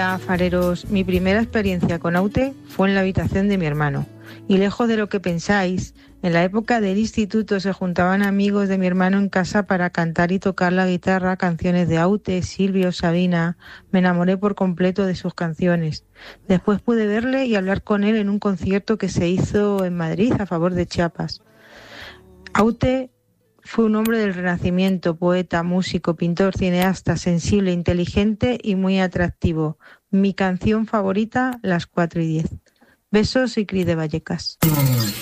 Hola, fareros. Mi primera experiencia con Aute fue en la habitación de mi hermano. Y lejos de lo que pensáis, en la época del instituto se juntaban amigos de mi hermano en casa para cantar y tocar la guitarra canciones de Aute, Silvio, Sabina. Me enamoré por completo de sus canciones. Después pude verle y hablar con él en un concierto que se hizo en Madrid a favor de Chiapas. Aute fue un hombre del Renacimiento, poeta, músico, pintor, cineasta, sensible, inteligente y muy atractivo. Mi canción favorita, Las 4:10. Besos y Cris de Vallecas.